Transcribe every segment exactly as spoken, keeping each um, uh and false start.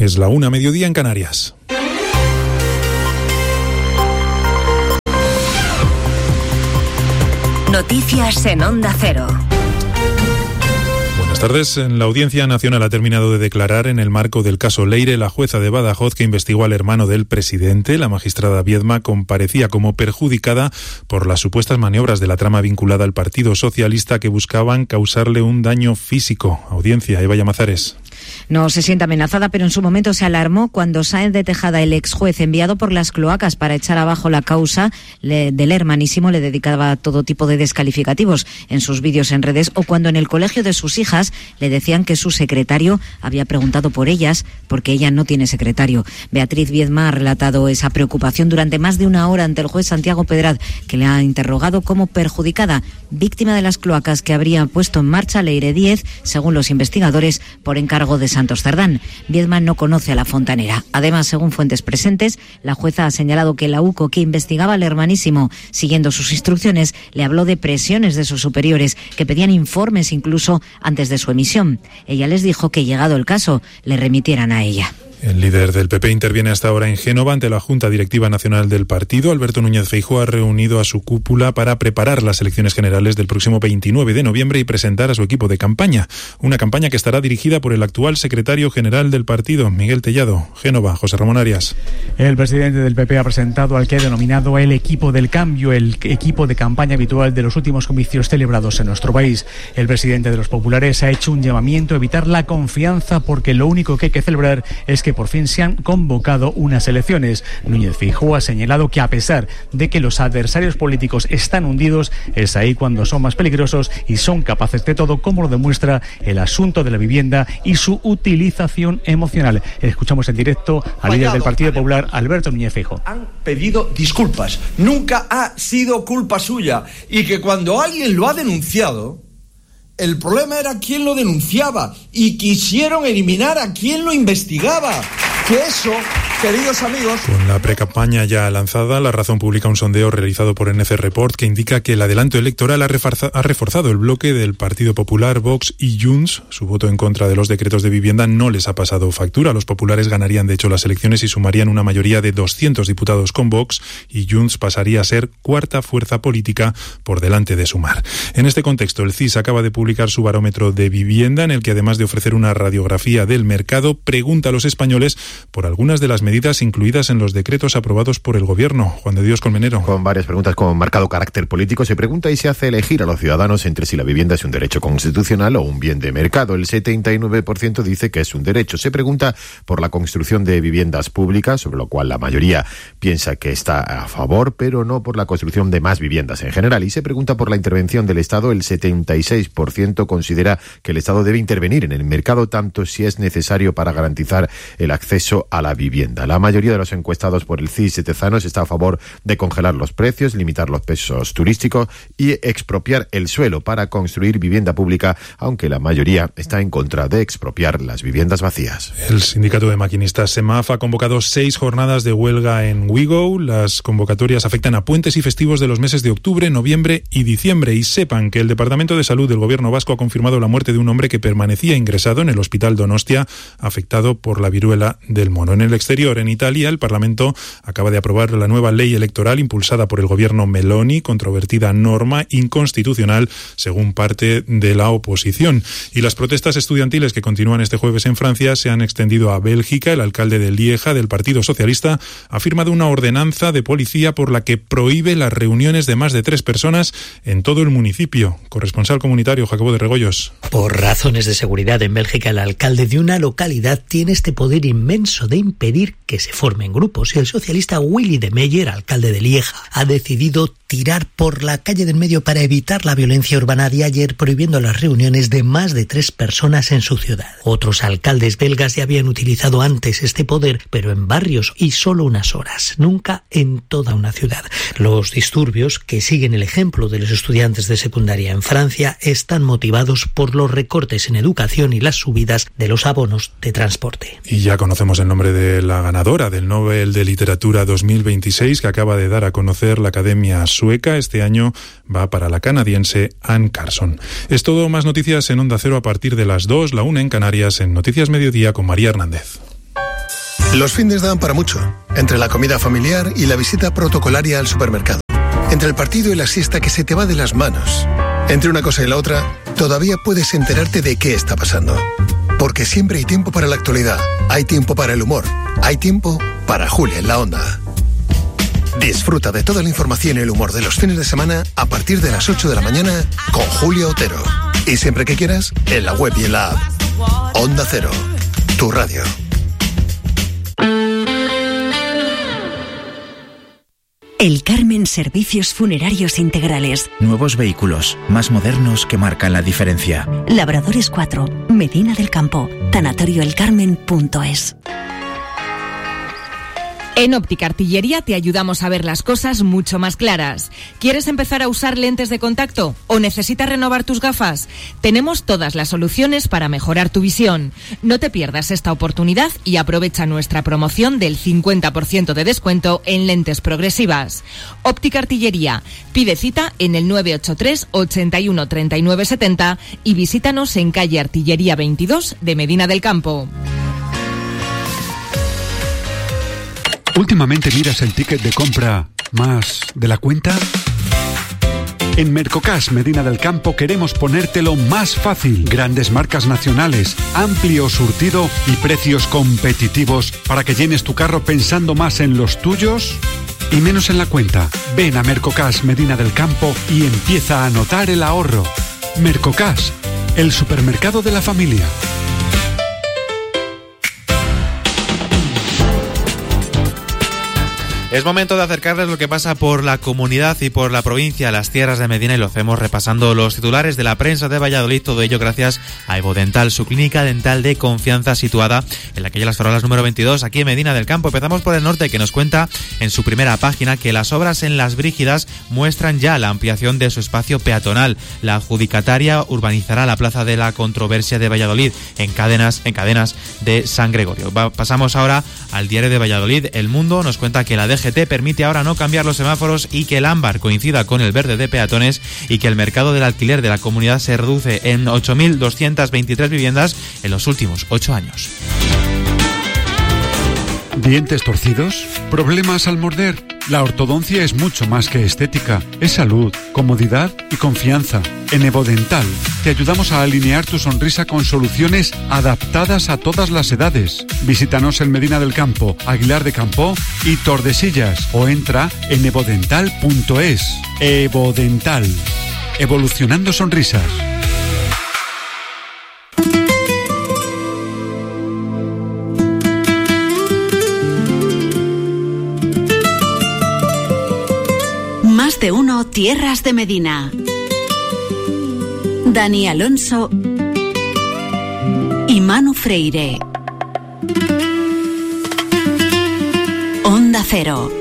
Es la una, mediodía en Canarias. Noticias en Onda Cero. Buenas tardes. La Audiencia Nacional ha terminado de declarar en el marco del caso Leire. La jueza de Badajoz que investigó al hermano del presidente, la magistrada Viedma, comparecía como perjudicada por las supuestas maniobras de la trama vinculada al Partido Socialista que buscaban causarle un daño físico. Audiencia, Eva Llamazares. No se siente amenazada, pero en su momento se alarmó cuando Sáenz de Tejada, el ex juez enviado por las cloacas para echar abajo la causa le, del hermanísimo, le dedicaba todo tipo de descalificativos en sus vídeos en redes, o cuando en el colegio de sus hijas le decían que su secretario había preguntado por ellas porque ella no tiene secretario. Beatriz Viedma ha relatado esa preocupación durante más de una hora ante el juez Santiago Pedraz, que le ha interrogado como perjudicada, víctima de las cloacas que habría puesto en marcha Leire Díez, según los investigadores, por encargo de Santos Cerdán. Viedma no conoce a la fontanera. Además, según fuentes presentes, la jueza ha señalado que la UCO, que investigaba al hermanísimo siguiendo sus instrucciones, le habló de presiones de sus superiores que pedían informes incluso antes de su emisión. Ella les dijo que, llegado el caso, le remitieran a ella. El líder del P P interviene hasta ahora en Génova ante la Junta Directiva Nacional del partido. Alberto Núñez Feijóo ha reunido a su cúpula para preparar las elecciones generales del próximo veintinueve de noviembre y presentar a su equipo de campaña. Una campaña que estará dirigida por el actual secretario general del partido, Miguel Tellado. Génova, José Ramón Arias. El presidente del P P ha presentado al que ha denominado el equipo del cambio, el equipo de campaña habitual de los últimos comicios celebrados en nuestro país. El presidente de los populares ha hecho un llamamiento a evitar la confianza porque lo único que hay que celebrar es que por fin se han convocado unas elecciones. Núñez Feijóo ha señalado que a pesar de que los adversarios políticos están hundidos, es ahí cuando son más peligrosos y son capaces de todo, como lo demuestra el asunto de la vivienda y su utilización emocional. Escuchamos en directo al líder del Partido Popular, Alberto Núñez Feijóo. Han pedido disculpas. Nunca ha sido culpa suya. Y que cuando alguien lo ha denunciado, el problema era quién lo denunciaba y quisieron eliminar a quien lo investigaba. Que eso, queridos amigos... Con la precampaña ya lanzada, La Razón publica un sondeo realizado por N C Report que indica que el adelanto electoral ha, refarza, ha reforzado el bloque del Partido Popular, Vox y Junts. Su voto en contra de los decretos de vivienda no les ha pasado factura. Los populares ganarían de hecho las elecciones y sumarían una mayoría de doscientos diputados con Vox, y Junts pasaría a ser cuarta fuerza política por delante de Sumar. En este contexto, el C I S acaba de publicar su barómetro de vivienda, en el que además de ofrecer una radiografía del mercado, pregunta a los españoles por algunas de las medidas incluidas en los decretos aprobados por el Gobierno. Juan de Dios Colmenero. Con varias preguntas con marcado carácter político, se pregunta y se hace elegir a los ciudadanos entre si la vivienda es un derecho constitucional o un bien de mercado. El setenta y nueve por ciento dice que es un derecho. Se pregunta por la construcción de viviendas públicas, sobre lo cual la mayoría piensa que está a favor, pero no por la construcción de más viviendas en general. Y se pregunta por la intervención del Estado. El setenta y seis por ciento considera que el Estado debe intervenir en el mercado tanto si es necesario para garantizar el acceso a la vivienda. La mayoría de los encuestados por el C I S Tezanos está a favor de congelar los precios, limitar los pesos turísticos y expropiar el suelo para construir vivienda pública, aunque la mayoría está en contra de expropiar las viviendas vacías. El sindicato de maquinistas SEMAF ha convocado seis jornadas de huelga en Wigo. Las convocatorias afectan a puentes y festivos de los meses de octubre, noviembre y diciembre. Y sepan que el Departamento de Salud del Gobierno vasco ha confirmado la muerte de un hombre que permanecía ingresado en el Hospital Donostia, afectado por la viruela del mono. En el exterior, en Italia, el Parlamento acaba de aprobar la nueva ley electoral impulsada por el gobierno Meloni, controvertida norma inconstitucional según parte de la oposición. Y las protestas estudiantiles que continúan este jueves en Francia se han extendido a Bélgica. El alcalde de Lieja, del Partido Socialista, ha firmado una ordenanza de policía por la que prohíbe las reuniones de más de tres personas en todo el municipio. Corresponsal comunitario Jacobo de Regoyos. Por razones de seguridad en Bélgica, el alcalde de una localidad tiene este poder inmenso de impedir que se formen grupos, y el socialista Willy de Meyer, alcalde de Lieja, ha decidido tirar por la calle del medio para evitar la violencia urbana de ayer, prohibiendo las reuniones de más de tres personas en su ciudad. Otros alcaldes belgas ya habían utilizado antes este poder, pero en barrios y solo unas horas, nunca en toda una ciudad. Los disturbios, que siguen el ejemplo de los estudiantes de secundaria en Francia, están motivados por los recortes en educación y las subidas de los abonos de transporte. Y ya conocemos el nombre de la ganadora del Nobel de Literatura dos mil veintiséis, que acaba de dar a conocer la Academia Sueca. Este año va para la canadiense Anne Carson. Es todo. Más noticias en Onda Cero a partir de las dos, la una en Canarias, en Noticias Mediodía con María Hernández. Los findes dan para mucho, entre la comida familiar y la visita protocolaria al supermercado. Entre el partido y la siesta que se te va de las manos. Entre una cosa y la otra, todavía puedes enterarte de qué está pasando. Porque siempre hay tiempo para la actualidad, hay tiempo para el humor, hay tiempo para Julia en la Onda. Disfruta de toda la información y el humor de los fines de semana a partir de las ocho de la mañana con Julia Otero. Y siempre que quieras, en la web y en la app. Onda Cero, tu radio. El Carmen Servicios Funerarios Integrales. Nuevos vehículos, más modernos que marcan la diferencia. Labradores cuatro, Medina del Campo, tanatorioelcarmen punto es. En Óptica Artillería te ayudamos a ver las cosas mucho más claras. ¿Quieres empezar a usar lentes de contacto o necesitas renovar tus gafas? Tenemos todas las soluciones para mejorar tu visión. No te pierdas esta oportunidad y aprovecha nuestra promoción del cincuenta por ciento de descuento en lentes progresivas. Óptica Artillería. Pide cita en el nueve ocho tres, ochenta y uno, treinta y nueve setenta y visítanos en calle Artillería veintidós de Medina del Campo. ¿Últimamente miras el ticket de compra más de la cuenta? En Mercocash Medina del Campo queremos ponértelo más fácil. Grandes marcas nacionales, amplio surtido y precios competitivos para que llenes tu carro pensando más en los tuyos y menos en la cuenta. Ven a Mercocash Medina del Campo y empieza a notar el ahorro. Mercocash, el supermercado de la familia. Es momento de acercarles lo que pasa por la comunidad y por la provincia, las tierras de Medina, y lo hacemos repasando los titulares de la prensa de Valladolid. Todo ello gracias a Evodental, su clínica dental de confianza situada en la calle Las Farolas número veintidós, aquí en Medina del Campo. Empezamos por el norte, que nos cuenta en su primera página que las obras en Las Brígidas muestran ya la ampliación de su espacio peatonal. La adjudicataria urbanizará la Plaza de la Controversia de Valladolid en cadenas, en cadenas de San Gregorio. Va, pasamos ahora al diario de Valladolid. El Mundo nos cuenta que la D G T permite ahora no cambiar los semáforos y que el ámbar coincida con el verde de peatones, y que el mercado del alquiler de la comunidad se reduce en ocho mil doscientas veintitrés viviendas en los últimos ocho años. ¿Dientes torcidos? ¿Problemas al morder? La ortodoncia es mucho más que estética, es salud, comodidad y confianza. En Evodental te ayudamos a alinear tu sonrisa con soluciones adaptadas a todas las edades. Visítanos en Medina del Campo, Aguilar de Campoo y Tordesillas o entra en evodental punto es. Evodental, evolucionando sonrisas. Más de uno, Tierras de Medina. Dani Alonso y Manu Freire. Onda Cero.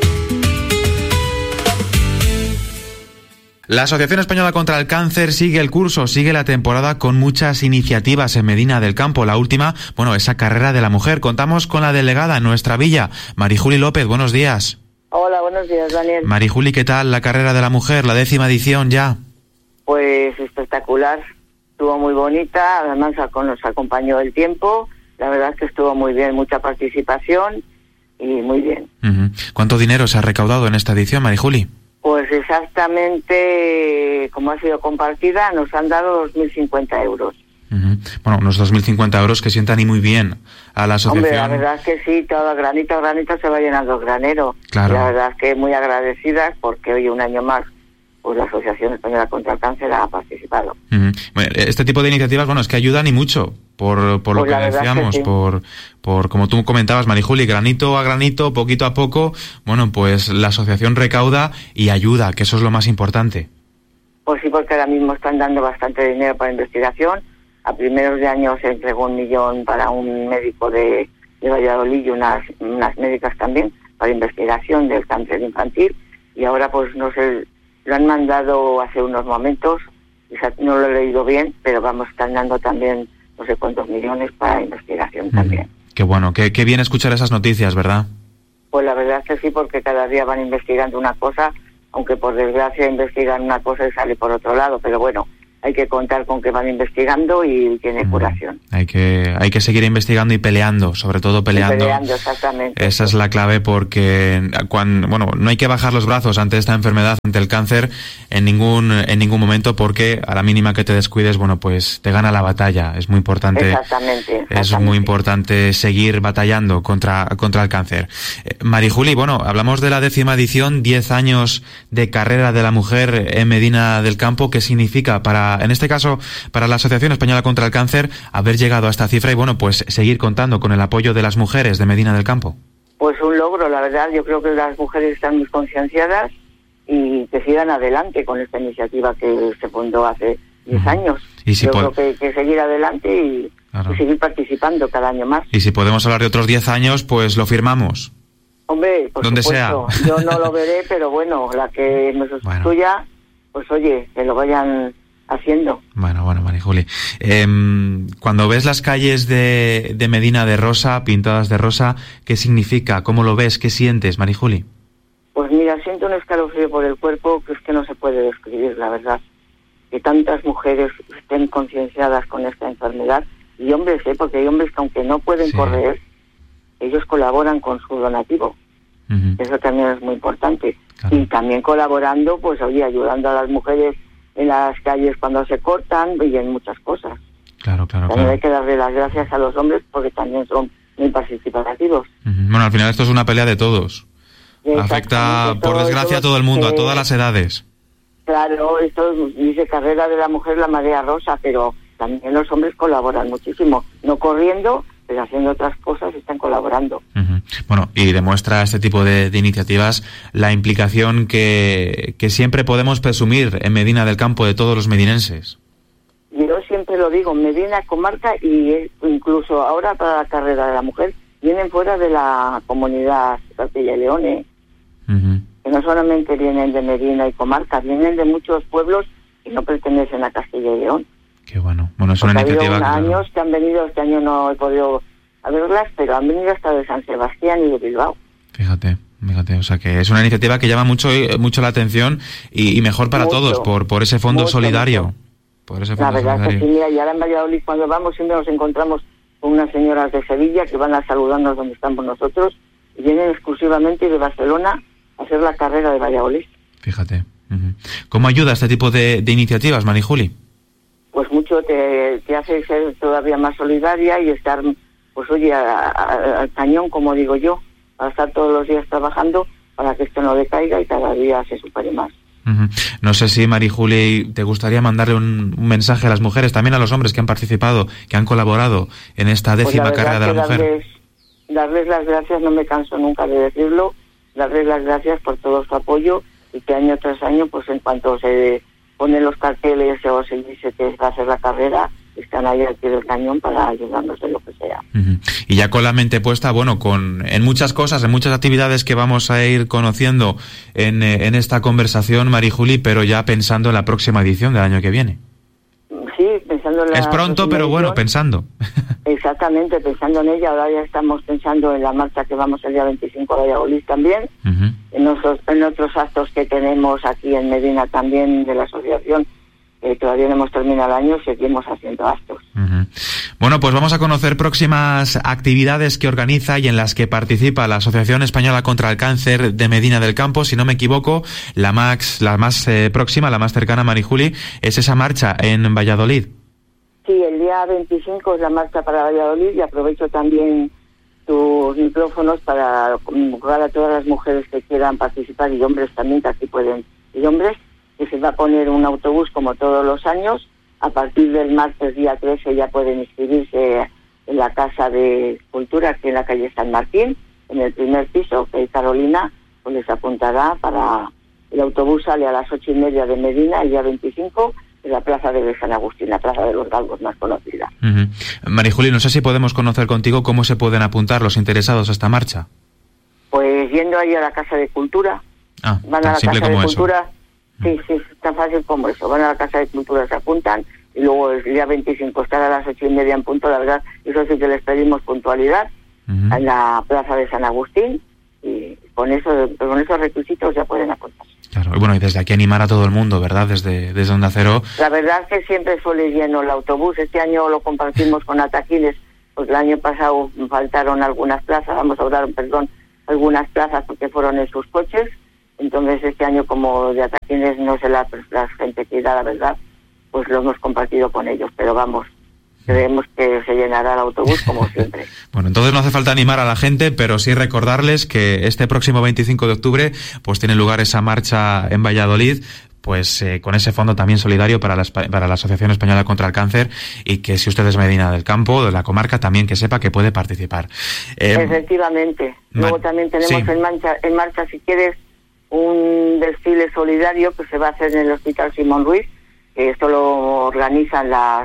La Asociación Española contra el Cáncer sigue el curso, sigue la temporada con muchas iniciativas en Medina del Campo. La última, bueno, esa carrera de la mujer. Contamos con la delegada en nuestra villa, Marijuli López. Buenos días. Hola, buenos días, Daniel. Marijuli, ¿qué tal la carrera de la mujer, la décima edición ya? Pues espectacular, estuvo muy bonita, además nos acompañó el tiempo, la verdad es que estuvo muy bien, mucha participación y muy bien. Uh-huh. ¿Cuánto dinero se ha recaudado en esta edición, Marijuli? Pues exactamente, como ha sido compartida, nos han dado dos mil cincuenta euros. Uh-huh. Bueno, unos dos mil cincuenta euros que sientan y muy bien a la asociación. Hombre, la verdad es que sí, todo granito a granito se va llenando el granero. Claro. La verdad es que muy agradecidas porque hoy un año más pues la Asociación Española contra el Cáncer ha participado. Uh-huh. Bueno, este tipo de iniciativas, bueno, es que ayudan y mucho, por, por lo pues que decíamos, que sí. por, por como tú comentabas, Marijuli, granito a granito, poquito a poco, bueno, pues la asociación recauda y ayuda, que eso es lo más importante. Pues sí, porque ahora mismo están dando bastante dinero para investigación. A primeros de año se entregó un millón para un médico de, de Valladolid y unas, unas médicas también para investigación del cáncer infantil, y ahora pues no sé, lo han mandado hace unos momentos, no lo he leído bien, pero vamos, están dando también no sé cuántos millones para investigación mm, también. Qué bueno, qué, qué bien escuchar esas noticias, ¿verdad? Pues la verdad es que sí, porque cada día van investigando una cosa, aunque por desgracia investigan una cosa y sale por otro lado, pero bueno, hay que contar con que van investigando y tiene curación. Hay que hay que seguir investigando y peleando, sobre todo peleando. Y peleando, exactamente. Esa es la clave, porque cuando, bueno, no hay que bajar los brazos ante esta enfermedad, ante el cáncer, en ningún en ningún momento, porque a la mínima que te descuides, bueno, pues te gana la batalla. Es muy importante. Exactamente. exactamente. Es muy importante seguir batallando contra contra el cáncer. Eh, Marijuli, bueno, hablamos de la décima edición, diez años de carrera de la mujer en Medina del Campo. ¿Qué significa para, en este caso, para la Asociación Española contra el Cáncer, haber llegado a esta cifra y, bueno, pues seguir contando con el apoyo de las mujeres de Medina del Campo? Pues un logro, la verdad. Yo creo que las mujeres están muy concienciadas y que sigan adelante con esta iniciativa que se fundó hace diez años. Y si Yo po- creo que hay que seguir adelante y, Claro. y seguir participando cada año más. Y si podemos hablar de otros diez años, pues lo firmamos. Hombre, por Donde supuesto, yo no lo veré, pero bueno, la que me sustituya, bueno. pues oye, que lo vayan haciendo. Bueno, bueno, Marijuli. Eh, cuando ves las calles de, de Medina de rosa, pintadas de rosa, ¿qué significa? ¿Cómo lo ves? ¿Qué sientes, Marijuli? Pues mira, siento un escalofrío por el cuerpo que es que no se puede describir, la verdad. Que tantas mujeres estén concienciadas con esta enfermedad, y hombres, ¿eh? Porque hay hombres que aunque no pueden sí. correr, ellos colaboran con su donativo. Uh-huh. Eso también es muy importante. Claro. Y también colaborando, pues oye, ayudando a las mujeres en las calles cuando se cortan y en muchas cosas. Claro, claro, también claro. hay que darle las gracias a los hombres porque también son muy participativos. Uh-huh. Bueno, al final esto es una pelea de todos. Afecta, por desgracia, a todo el mundo, a todas las edades. Claro, esto dice carrera de la mujer, la marea rosa, pero también los hombres colaboran muchísimo. No corriendo, pero haciendo otras cosas están colaborando. Uh-huh. Bueno, y demuestra este tipo de, de iniciativas la implicación que, que siempre podemos presumir en Medina del Campo de todos los medinenses. Yo siempre lo digo, Medina, comarca, y incluso ahora para la carrera de la mujer, vienen fuera de la comunidad Castilla y León, ¿eh? Uh-huh. Que no solamente vienen de Medina y comarca, vienen de muchos pueblos que no pertenecen a Castilla y León. Qué bueno. Bueno, es una Porque iniciativa. Ha habido claro. años que han venido, este año no he podido verlas, pero han venido hasta de San Sebastián y de Bilbao. Fíjate, fíjate, o sea que es una iniciativa que llama mucho mucho la atención y, y mejor para mucho, todos, por por ese fondo mucho, solidario. Mucho. Por ese fondo la verdad solidario. que sí, mira, y ahora en Valladolid cuando vamos siempre nos encontramos con unas señoras de Sevilla que van a saludarnos donde estamos nosotros y vienen exclusivamente de Barcelona a hacer la carrera de Valladolid. Fíjate. Uh-huh. ¿Cómo ayuda este tipo de, de iniciativas, Marijuli? Pues mucho te, te hace ser todavía más solidaria y estar, pues oye, al cañón, como digo yo, para estar todos los días trabajando para que esto no decaiga y cada día se supere más. Uh-huh. No sé si, Marijuli, te gustaría mandarle un, un mensaje a las mujeres, también a los hombres que han participado, que han colaborado en esta décima pues la carrera de la mujer. Darles, darles las gracias, no me canso nunca de decirlo, darles las gracias por todo su apoyo y que año tras año, pues en cuanto se ponen los carteles o se dice que va a hacer la carrera, están ahí al pie del cañón para ayudarnos en lo que sea. Uh-huh. Y ya con la mente puesta, bueno, con en muchas cosas, en muchas actividades que vamos a ir conociendo en, en esta conversación, Marijuli, pero ya pensando en la próxima edición del año que viene. Sí, pensando en la Es pronto, pero edición, bueno, pensando. Exactamente, pensando en ella. Ahora ya estamos pensando en la marcha que vamos el día veinticinco a Valladolid también, uh-huh. en, otros, en otros actos que tenemos aquí en Medina también de la asociación. Eh, todavía no hemos terminado el año y seguimos haciendo actos. Uh-huh. Bueno, pues vamos a conocer próximas actividades que organiza y en las que participa la Asociación Española contra el Cáncer de Medina del Campo. Si no me equivoco, la más, la más eh, próxima, la más cercana, Marijuli, es esa marcha en Valladolid. Sí, el día veinticinco es la marcha para Valladolid y aprovecho también tus micrófonos para convocar a todas las mujeres que quieran participar y hombres también, que aquí pueden, y hombres, que se va a poner un autobús como todos los años. A partir del martes día trece ya pueden inscribirse en la Casa de Cultura, aquí en la calle San Martín, en el primer piso, que Carolina pues les apuntará para... El autobús sale a las ocho y media de Medina, el día veinticinco, en la plaza de San Agustín, la plaza de los Galgos más conocida. Uh-huh. Marijuli, no sé si podemos conocer contigo cómo se pueden apuntar los interesados a esta marcha. Pues yendo ahí a la Casa de Cultura, ah, van a la Casa de eso. Cultura... Sí, sí, es tan fácil como eso. Van a la Casa de Cultura, se apuntan y luego el día veinticinco están a las ocho y media en punto, la verdad. Eso sí que les pedimos puntualidad uh-huh. en la plaza de San Agustín y con eso, con esos requisitos ya pueden apuntarse. Claro, y bueno, y desde aquí animar a todo el mundo, ¿verdad? Desde, desde Onda Cero. La verdad es que siempre suele lleno el autobús. Este año lo compartimos con Ataquines, pues el año pasado faltaron algunas plazas, vamos a hablar, perdón, algunas plazas porque fueron en sus coches. Entonces este año, como de Ataquines no sé la, la gente que da, la verdad, pues lo hemos compartido con ellos, pero vamos, creemos que se llenará el autobús como siempre. Bueno, entonces no hace falta animar a la gente, pero sí recordarles que este próximo veinticinco de octubre pues tiene lugar esa marcha en Valladolid, pues eh, con ese fondo también solidario para la, para la Asociación Española contra el Cáncer, y que si usted es Medina del Campo, de la comarca, también que sepa que puede participar. Eh, Efectivamente. Luego también tenemos sí. en, marcha, en marcha, si quieres, un desfile solidario que se va a hacer en el Hospital Simón Ruiz, que esto lo organizan las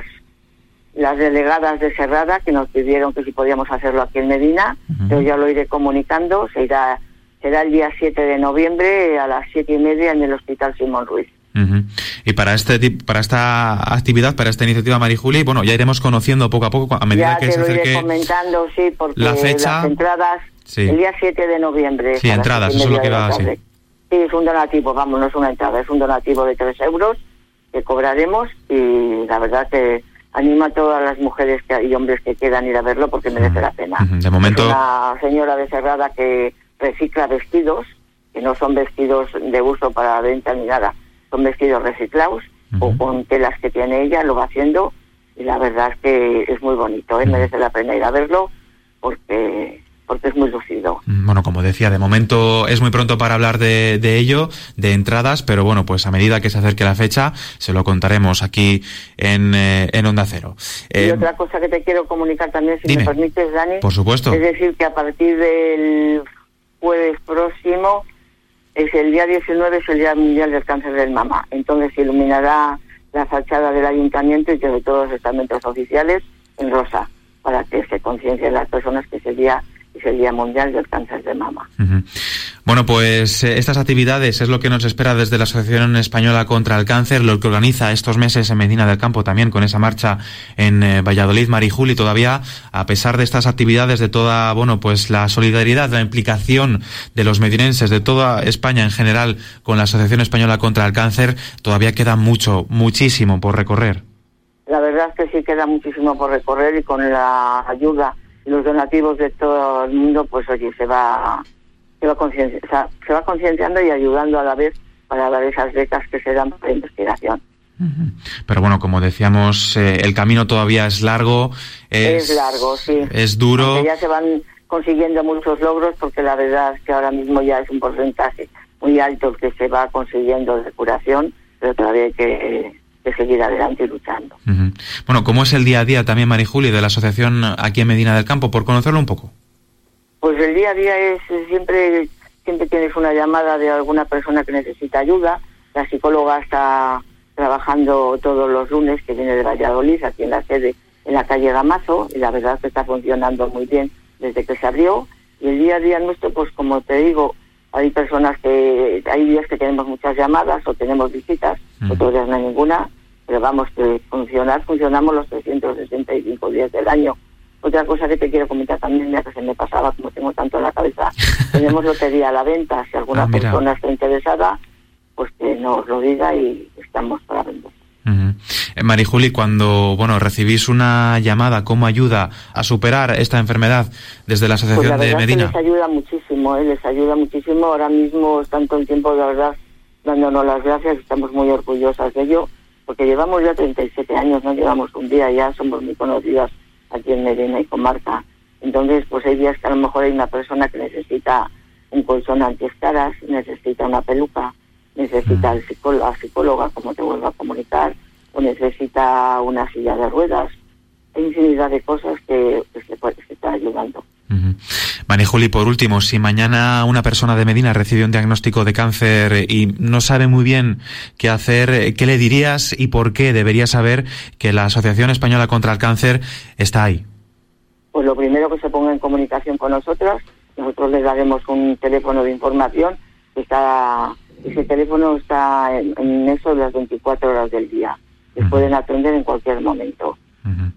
las delegadas de Serrada, que nos pidieron que si podíamos hacerlo aquí en Medina. Uh-huh. Yo ya lo iré comunicando. Se irá, será el día siete de noviembre a las siete y media en el Hospital Simón Ruiz. Uh-huh. Y para este para esta actividad, para esta iniciativa, Marijuli, bueno, ya iremos conociendo poco a poco a medida ya que se acerque. Ya te lo iré comentando, sí, porque la fecha, las entradas, sí. el día siete de noviembre. Sí, entradas, eso es lo que va a decir. Sí, es un donativo, vamos, no es una entrada, es un donativo de tres euros que cobraremos, y la verdad que anima a todas las mujeres que, y hombres que quieran ir a verlo, porque merece uh-huh. la pena. Uh-huh. De momento... Es una señora de Serrada que recicla vestidos, que no son vestidos de uso para venta ni nada, son vestidos reciclados, uh-huh. o con telas que tiene ella, lo va haciendo, y la verdad es que es muy bonito, ¿eh? Uh-huh. Merece la pena ir a verlo, porque... porque es muy lucido. Bueno, como decía, de momento es muy pronto para hablar de, de ello, de entradas, pero bueno, pues a medida que se acerque la fecha, se lo contaremos aquí en, eh, en Onda Cero. Eh, y otra cosa que te quiero comunicar también, si dime. me permites, Dani. Por supuesto. Es decir, que a partir del jueves próximo, es el día diecinueve, es el Día Mundial del Cáncer del Mama. Entonces se iluminará la fachada del ayuntamiento y de todos los estamentos oficiales en rosa, para que se conciencien las personas que ese día es el Día Mundial del Cáncer de Mama. Uh-huh. Bueno, pues eh, estas actividades es lo que nos espera desde la Asociación Española contra el Cáncer, lo que organiza estos meses en Medina del Campo también con esa marcha en eh, Valladolid. Marijuli, todavía, a pesar de estas actividades, de toda, bueno, pues la solidaridad, la implicación de los medinenses, de toda España en general con la Asociación Española contra el Cáncer, todavía queda mucho, muchísimo por recorrer. La verdad es que sí queda muchísimo por recorrer, y con la ayuda y los donativos de todo el mundo, pues oye, se va se va concienciando, o sea, se va concienciando y ayudando a la vez para dar esas becas que se dan para investigación. Uh-huh. Pero bueno, como decíamos, eh, el camino todavía es largo. Es, es largo, sí. Es duro. Aunque ya se van consiguiendo muchos logros, porque la verdad es que ahora mismo ya es un porcentaje muy alto el que se va consiguiendo de curación, pero todavía hay que... de seguir adelante y luchando. Uh-huh. Bueno, ¿cómo es el día a día también, Marijuli, de la asociación aquí en Medina del Campo, por conocerlo un poco? Pues el día a día es siempre siempre tienes una llamada de alguna persona que necesita ayuda. La psicóloga está trabajando todos los lunes, que viene de Valladolid, aquí en la sede, en la calle Gamazo, y la verdad es que está funcionando muy bien desde que se abrió. Y el día a día nuestro, pues como te digo, hay personas que, hay días que tenemos muchas llamadas o tenemos visitas, uh-huh. otros días no hay ninguna, pero vamos, que funcionar, funcionamos los trescientos sesenta y cinco días del año. Otra cosa que te quiero comentar también, ya que se me pasaba, como tengo tanto en la cabeza, tenemos lotería a la venta. Si alguna ah, persona está interesada, pues que nos lo diga y estamos para vender. Uh-huh. Eh, Marijuli, cuando bueno recibís una llamada como ayuda a superar esta enfermedad desde la Asociación pues la de Medina, les ayuda muchísimo, ¿eh? les ayuda muchísimo. Ahora mismo están todo el tiempo, la verdad, dándonos las gracias. Estamos muy orgullosas de ello, porque llevamos ya treinta y siete años, no llevamos un día, ya somos muy conocidas aquí en Medina y comarca. Entonces, pues hay días que a lo mejor hay una persona que necesita un colchón antiescaras, necesita una peluca, necesita el psicólogo, la psicóloga, como te vuelvo a comunicar, o necesita una silla de ruedas. Hay infinidad de cosas que, que se puede que está ayudando. Uh-huh. Marijuli, por último, si mañana una persona de Medina recibe un diagnóstico de cáncer y no sabe muy bien qué hacer, ¿qué le dirías y por qué debería saber que la Asociación Española contra el Cáncer está ahí? Pues lo primero, que se ponga en comunicación con nosotras. Nosotros les daremos un teléfono de información que está... Ese teléfono está en, en eso de las veinticuatro horas del día. Les uh-huh. pueden atender en cualquier momento. Uh-huh.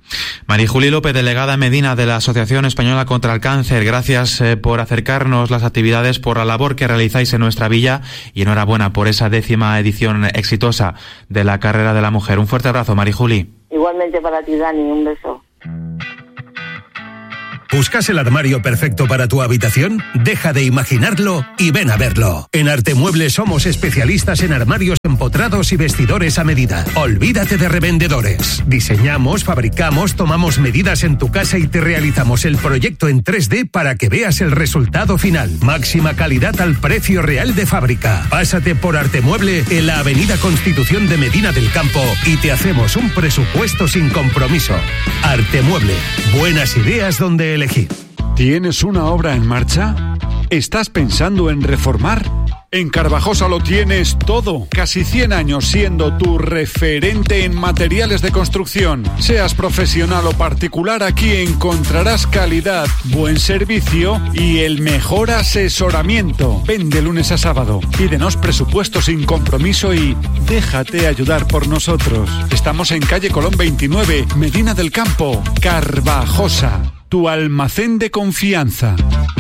Marijuli López, delegada en Medina de la Asociación Española contra el Cáncer, gracias eh, por acercarnos las actividades, por la labor que realizáis en nuestra villa y enhorabuena por esa décima edición exitosa de la Carrera de la Mujer. Un fuerte abrazo, Marijuli. Igualmente para ti, Dani, un beso. ¿Buscas el armario perfecto para tu habitación? Deja de imaginarlo y ven a verlo. En Arte Muebles somos especialistas en armarios empotrados y vestidores a medida. Olvídate de revendedores. Diseñamos, fabricamos, tomamos medidas en tu casa y te realizamos el proyecto en tres D para que veas el resultado final. Máxima calidad al precio real de fábrica. Pásate por Arte Mueble en la Avenida Constitución de Medina del Campo y te hacemos un presupuesto sin compromiso. Arte Mueble. Buenas ideas donde elegir. ¿Tienes una obra en marcha? ¿Estás pensando en reformar? En Carvajosa lo tienes todo. Casi cien años siendo tu referente en materiales de construcción. Seas profesional o particular, aquí encontrarás calidad, buen servicio y el mejor asesoramiento. Ven de lunes a sábado. Pídenos presupuesto sin compromiso y déjate ayudar por nosotros. Estamos en calle Colón veintinueve, Medina del Campo, Carvajosa. Tu almacén de confianza.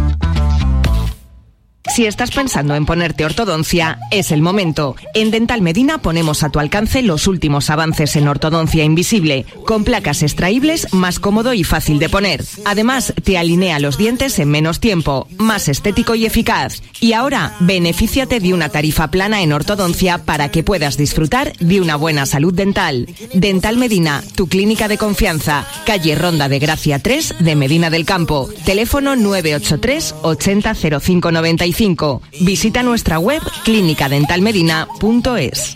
Si estás pensando en ponerte ortodoncia, es el momento. En Dental Medina ponemos a tu alcance los últimos avances en ortodoncia invisible, con placas extraíbles, más cómodo y fácil de poner. Además, te alinea los dientes en menos tiempo, más estético y eficaz. Y ahora, benefíciate de una tarifa plana en ortodoncia para que puedas disfrutar de una buena salud dental. Dental Medina, tu clínica de confianza. Calle Ronda de Gracia tres de Medina del Campo. Teléfono nueve ocho tres ochenta cero cinco noventa y cinco. Visita nuestra web clínica dental medina punto es.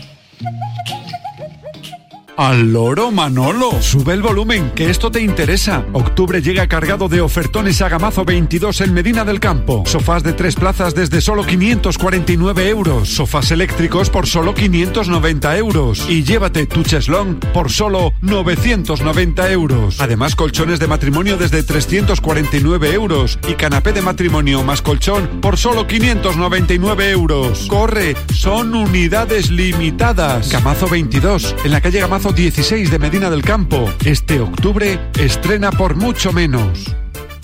¡Al loro, Manolo! Sube el volumen, que esto te interesa. Octubre llega cargado de ofertones a Gamazo veintidós en Medina del Campo. Sofás de tres plazas desde solo quinientos cuarenta y nueve euros. Sofás eléctricos por solo quinientos noventa euros. Y llévate tu cheslón por solo novecientos noventa euros. Además, colchones de matrimonio desde trescientos cuarenta y nueve euros. Y canapé de matrimonio más colchón por solo quinientos noventa y nueve euros. ¡Corre! Son unidades limitadas. Gamazo veintidós, en la calle Gamazo dieciséis de Medina del Campo. Este octubre estrena por mucho menos.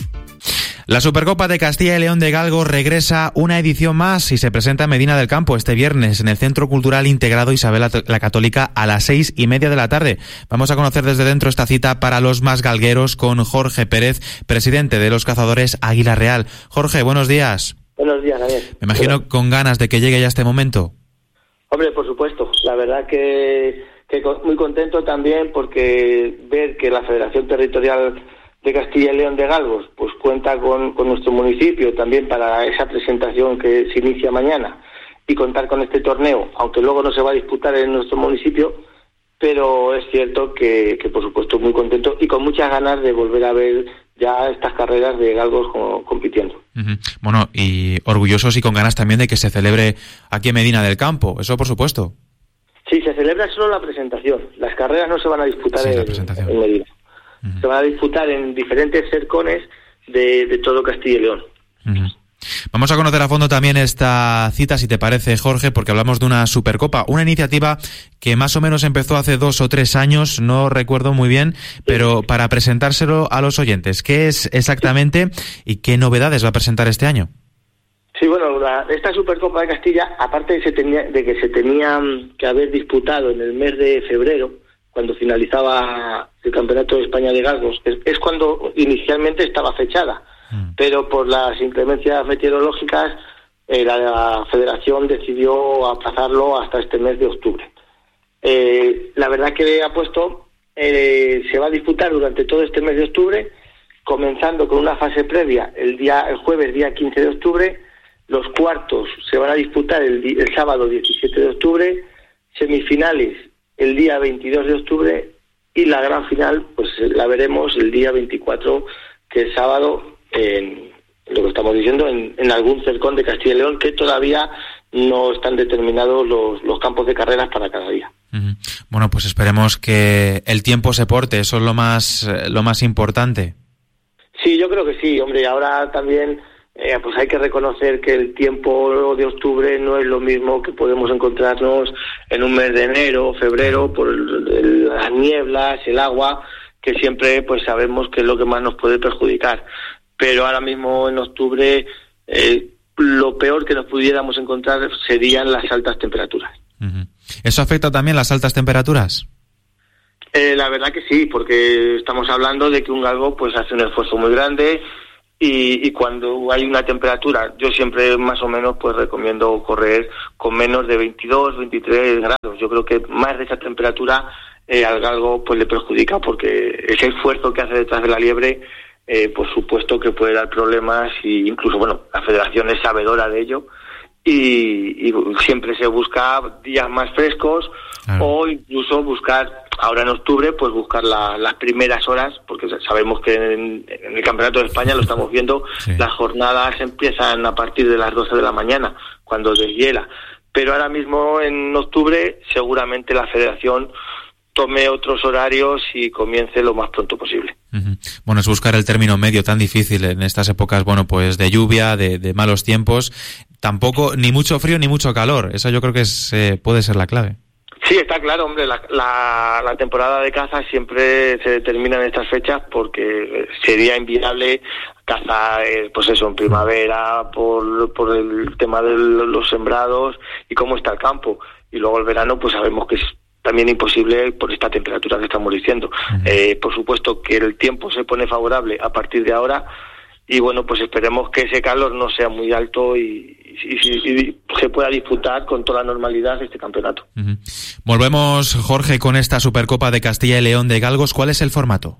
La Supercopa de Castilla y León de Galgos regresa una edición más y se presenta en Medina del Campo este viernes en el Centro Cultural Integrado Isabel la Católica a las seis y media de la tarde. Vamos a conocer desde dentro esta cita para los más galgueros con Jorge Pérez, presidente de los cazadores Águila Real. Jorge, buenos días. Buenos días, Daniel. Me imagino Hola. Con ganas de que llegue ya este momento. Hombre, por supuesto. La verdad que... que muy contento también porque ver que la Federación Territorial de Castilla y León de Galgos pues cuenta con, con nuestro municipio también para esa presentación que se inicia mañana y contar con este torneo, aunque luego no se va a disputar en nuestro municipio, pero es cierto que, que por supuesto muy contento y con muchas ganas de volver a ver ya estas carreras de galgos como, compitiendo. Uh-huh. Bueno, y orgullosos y con ganas también de que se celebre aquí en Medina del Campo, eso por supuesto. Sí, se celebra solo la presentación. Las carreras no se van a disputar sí, en, en Medina. Uh-huh. Se van a disputar en diferentes cercones de, de todo Castilla y León. Uh-huh. Vamos a conocer a fondo también esta cita, si te parece, Jorge, porque hablamos de una Supercopa, una iniciativa que más o menos empezó hace dos o tres años, no recuerdo muy bien, pero para presentárselo a los oyentes, ¿qué es exactamente y qué novedades va a presentar este año? Sí, bueno, la, esta Supercopa de Castilla, aparte de, se tenía, de que se tenía que haber disputado en el mes de febrero, cuando finalizaba el Campeonato de España de Galgos, es, es cuando inicialmente estaba fechada, mm. pero por las inclemencias meteorológicas eh, la, la Federación decidió aplazarlo hasta este mes de octubre. Eh, la verdad que ha puesto, eh, se va a disputar durante todo este mes de octubre, comenzando con una fase previa el día el jueves, día quince de octubre. Los cuartos se van a disputar el, el sábado diecisiete de octubre, semifinales el día veintidós de octubre y la gran final pues la veremos el día veinticuatro, que es sábado, en lo que estamos diciendo, en, en algún cercón de Castilla y León, que todavía no están determinados los, los campos de carreras para cada día. Uh-huh. Bueno, pues esperemos que el tiempo se porte, eso es lo más, lo más importante. Sí, yo creo que sí, hombre, ahora también... Eh, pues hay que reconocer que el tiempo de octubre no es lo mismo que podemos encontrarnos en un mes de enero, febrero, por el, el, las nieblas, el agua. que siempre pues sabemos que es lo que más nos puede perjudicar. Pero ahora mismo en octubre eh, lo peor que nos pudiéramos encontrar serían las altas temperaturas. Uh-huh. ¿Eso afecta también las altas temperaturas? Eh, la verdad que sí, porque estamos hablando de que un galgo pues hace un esfuerzo muy grande y, y cuando hay una temperatura, yo siempre más o menos pues recomiendo correr con menos de veintidós, veintitrés grados. Yo creo que más de esa temperatura eh, al galgo pues le perjudica, porque ese esfuerzo que hace detrás de la liebre, eh, por supuesto que puede dar problemas, y incluso, bueno, la federación es sabedora de ello. Y, y siempre se busca días más frescos, claro, o incluso buscar, ahora en octubre, pues buscar la, las primeras horas, porque sabemos que en, en el Campeonato de España lo estamos viendo, sí, las jornadas empiezan a partir de las doce de la mañana, cuando deshiela. Pero ahora mismo en octubre seguramente la federación tome otros horarios y comience lo más pronto posible. Uh-huh. Bueno, es buscar el término medio tan difícil en estas épocas, bueno, pues de lluvia, de, de malos tiempos. Tampoco ni mucho frío ni mucho calor. Eso yo creo que es, eh, puede ser la clave. Sí, está claro, hombre, la, la, la temporada de caza siempre se determina en estas fechas, porque sería inviable cazar, eh, pues eso, en primavera, por, por el tema de los sembrados y cómo está el campo. Y luego el verano, pues sabemos que es también imposible por esta temperatura que estamos diciendo. Uh-huh. Eh, por supuesto que el tiempo se pone favorable a partir de ahora, y bueno, pues esperemos que ese calor no sea muy alto y, y, y, y se pueda disputar con toda la normalidad este campeonato. Uh-huh. Volvemos, Jorge, con esta Supercopa de Castilla y León de Galgos. ¿Cuál es el formato?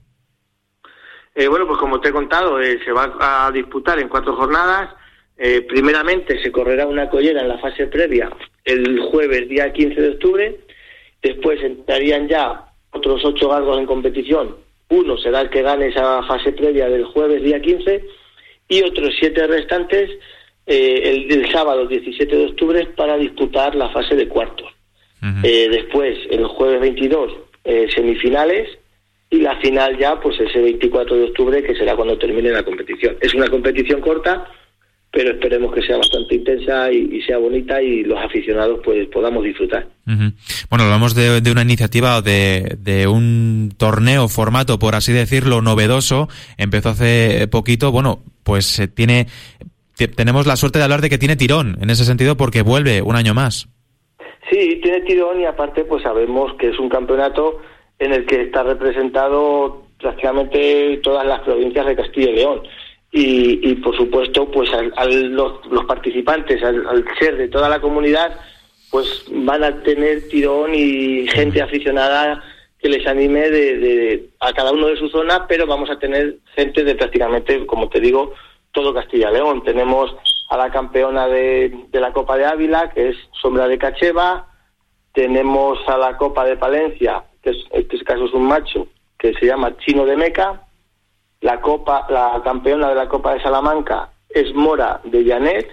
Eh, bueno, pues como te he contado, eh, se va a disputar en cuatro jornadas. Eh, primeramente se correrá una collera en la fase previa el jueves día quince de octubre. Después entrarían ya otros ocho galgos en competición. Uno será el que gane esa fase previa del jueves día quince, y otros siete restantes eh, el, el sábado diecisiete de octubre para disputar la fase de cuartos. Uh-huh. Eh, después, el jueves veintidós, eh, semifinales, y la final ya pues ese veinticuatro de octubre, que será cuando termine la competición. Es una competición corta, pero esperemos que sea bastante intensa y, y sea bonita, y los aficionados pues podamos disfrutar. Uh-huh. Bueno, hablamos de, de una iniciativa o de, de un torneo, formato, por así decirlo, novedoso. Empezó hace poquito. Bueno, pues eh, tiene t- tenemos la suerte de hablar de que tiene tirón en ese sentido, porque vuelve un año más. Sí, tiene tirón, y aparte pues sabemos que es un campeonato en el que está representado prácticamente todas las provincias de Castilla y León. Y, y por supuesto, pues al, al los, los participantes, al, al ser de toda la comunidad, pues van a tener tirón y gente aficionada que les anime de, de a cada uno de su zona, pero vamos a tener gente de prácticamente, como te digo, todo Castilla y León. Tenemos a la campeona de, de la Copa de Ávila, que es Sombra de Cacheva. Tenemos a la Copa de Palencia, que es, en este caso es un macho, que se llama Chino de Meca. La copa, la campeona de la Copa de Salamanca es Mora de Llanet.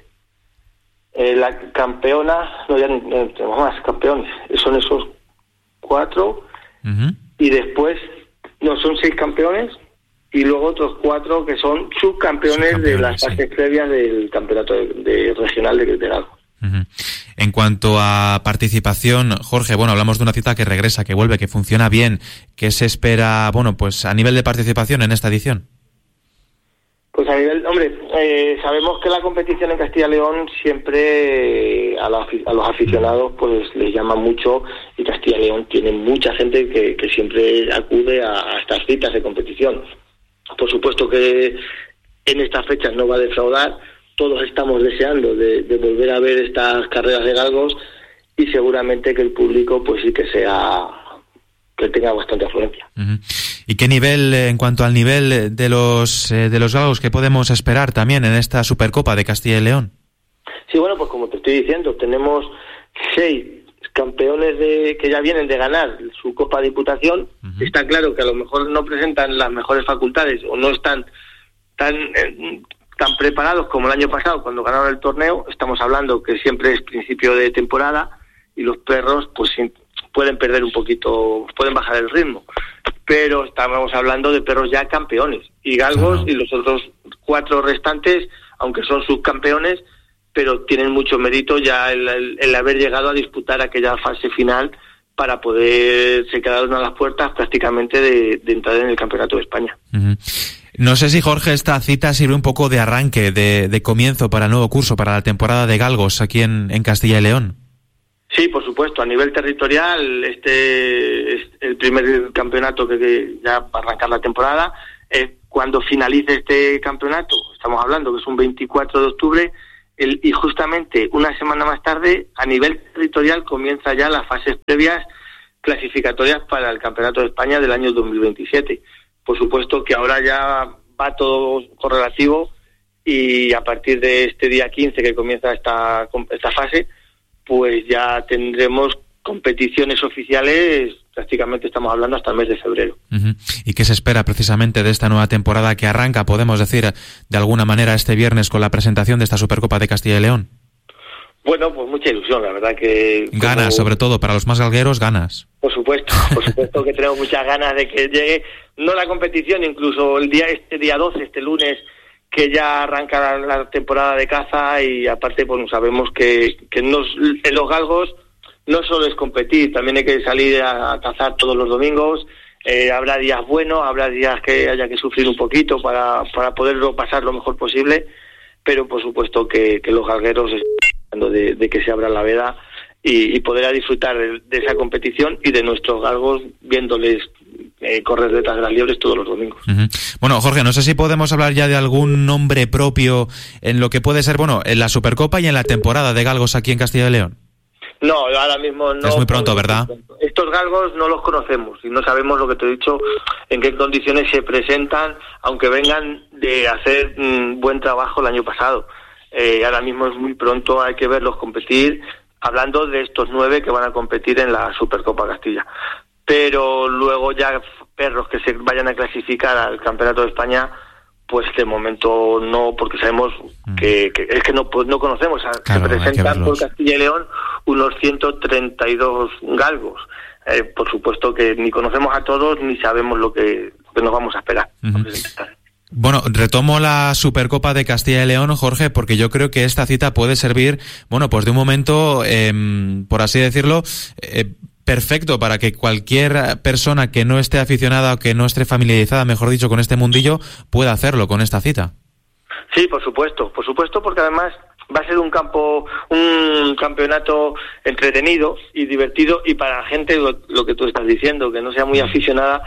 Eh, la campeona, no, ya no tenemos más campeones, son esos cuatro. Uh-huh. Y después, no, son seis campeones, y luego otros cuatro que son subcampeones de las fases sí. previas del campeonato de, de regional de, de Galgos. Uh-huh. En cuanto a participación, Jorge, bueno, hablamos de una cita que regresa, que vuelve, que funciona bien. ¿Qué se espera, bueno, pues a nivel de participación en esta edición? Pues a nivel, hombre, eh, sabemos que la competición en Castilla y León siempre eh, a, la, a los aficionados pues les llama mucho, y Castilla y León tiene mucha gente que, que siempre acude a, a estas citas de competición. Por supuesto que en estas fechas no va a defraudar. Todos estamos deseando de, de volver a ver estas carreras de galgos, y seguramente que el público pues sí que sea, que tenga bastante afluencia. Uh-huh. ¿Y qué nivel, en cuanto al nivel de los eh, de los galgos, que podemos esperar también en esta Supercopa de Castilla y León? Sí, bueno, pues como te estoy diciendo, tenemos seis campeones de que ya vienen de ganar su Copa de Diputación. Uh-huh. Está claro que a lo mejor no presentan las mejores facultades, o no están tan eh, tan preparados como el año pasado cuando ganaron el torneo. Estamos hablando que siempre es principio de temporada, y los perros pues pueden perder un poquito, pueden bajar el ritmo, pero estamos hablando de perros ya campeones, y galgos, uh-huh, y los otros cuatro restantes, aunque son subcampeones, pero tienen mucho mérito ya el, el, el haber llegado a disputar aquella fase final para poder se quedaron a las puertas prácticamente de, de entrar en el Campeonato de España. Uh-huh. No sé si, Jorge, esta cita sirve un poco de arranque, de, de comienzo para el nuevo curso, para la temporada de Galgos aquí en, en Castilla y León. Sí, por supuesto. A nivel territorial, este es el primer campeonato que, que ya va a arrancar la temporada. Eh, cuando finalice este campeonato, estamos hablando que es un veinticuatro de octubre, el, y justamente una semana más tarde, a nivel territorial, comienza ya las fases previas clasificatorias para el Campeonato de España del año dos mil veintisiete. Por supuesto que ahora ya va todo correlativo y a partir de este día quince que comienza esta, esta fase, pues ya tendremos competiciones oficiales, prácticamente estamos hablando hasta el mes de febrero. Uh-huh. ¿Y qué se espera precisamente de esta nueva temporada que arranca, podemos decir, de alguna manera este viernes con la presentación de esta Supercopa de Castilla y León? Bueno, pues mucha ilusión, la verdad que... Ganas, como... sobre todo, para los más galgueros, ganas. Por supuesto, por supuesto que tenemos muchas ganas de que llegue, no la competición, incluso el día este día doce, este lunes, que ya arranca la, la temporada de caza y aparte, pues sabemos que, que nos, en los galgos no solo es competir, también hay que salir a, a cazar todos los domingos, eh, habrá días buenos, habrá días que haya que sufrir un poquito para, para poderlo pasar lo mejor posible, pero por supuesto que, que los galgueros De, de que se abra la veda y, y poder disfrutar de, de esa competición y de nuestros galgos viéndoles eh, correr detrás de las liebres todos los domingos. Uh-huh. Bueno, Jorge, no sé si podemos hablar ya de algún nombre propio en lo que puede ser, bueno, en la Supercopa y en la temporada de galgos aquí en Castilla y León. No, ahora mismo no. Es muy pronto, ¿verdad? Estos galgos no los conocemos y no sabemos, lo que te he dicho, en qué condiciones se presentan, aunque vengan de hacer un buen trabajo el año pasado. Eh, ahora mismo es muy pronto, hay que verlos competir, hablando de estos nueve que van a competir en la Supercopa Castilla. Pero luego ya perros que se vayan a clasificar al Campeonato de España, pues de momento no, porque sabemos mm. que, que es que no, pues no conocemos. Claro, se presentan por Castilla y León unos ciento treinta y dos galgos. Eh, por supuesto que ni conocemos a todos ni sabemos lo que, lo que nos vamos a esperar. Uh-huh. Bueno, retomo la Supercopa de Castilla y León, Jorge, porque yo creo que esta cita puede servir, bueno, pues de un momento, eh, por así decirlo, eh, perfecto para que cualquier persona que no esté aficionada o que no esté familiarizada, mejor dicho, con este mundillo, pueda hacerlo con esta cita. Sí, por supuesto, por supuesto, porque además va a ser un campo, un campeonato entretenido y divertido, y para la gente, lo, lo que tú estás diciendo, que no sea muy aficionada,